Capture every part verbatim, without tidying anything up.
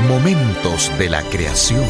Momentos de la creación.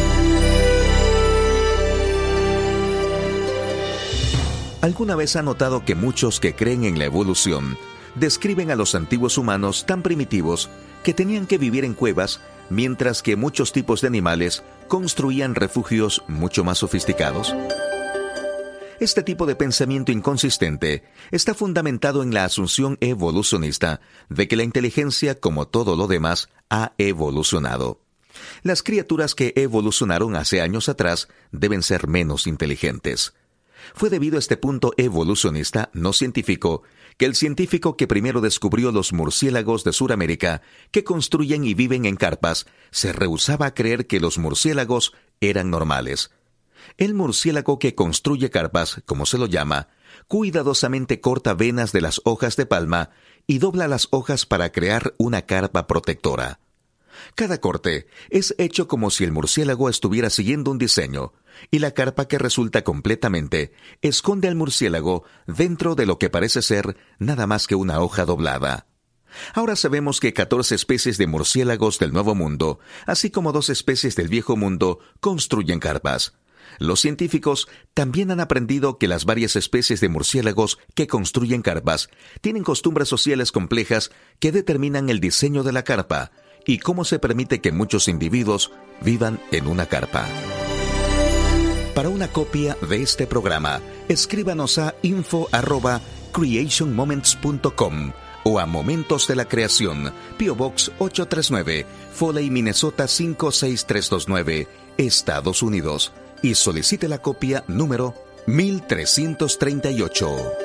¿Alguna vez ha notado que muchos que creen en la evolución describen a los antiguos humanos tan primitivos que tenían que vivir en cuevas, mientras que muchos tipos de animales construían refugios mucho más sofisticados? Este tipo de pensamiento inconsistente está fundamentado en la asunción evolucionista de que la inteligencia, como todo lo demás, ha evolucionado. Las criaturas que evolucionaron hace años atrás deben ser menos inteligentes. Fue debido a este punto evolucionista no científico que el científico que primero descubrió los murciélagos de Sudamérica, que construyen y viven en carpas, se rehusaba a creer que los murciélagos eran normales. El murciélago que construye carpas, como se lo llama, cuidadosamente corta venas de las hojas de palma y dobla las hojas para crear una carpa protectora. Cada corte es hecho como si el murciélago estuviera siguiendo un diseño, y la carpa que resulta completamente esconde al murciélago dentro de lo que parece ser nada más que una hoja doblada. Ahora sabemos que catorce especies de murciélagos del Nuevo Mundo, así como dos especies del Viejo Mundo, construyen carpas. Los científicos también han aprendido que las varias especies de murciélagos que construyen carpas tienen costumbres sociales complejas que determinan el diseño de la carpa y cómo se permite que muchos individuos vivan en una carpa. Para una copia de este programa, escríbanos a info arroba creation moments punto com o a Momentos de la Creación, P O Box ocho tres nueve, Foley, Minnesota cinco seis tres dos nueve, Estados Unidos, y solicite la copia número mil trescientos treinta y ocho.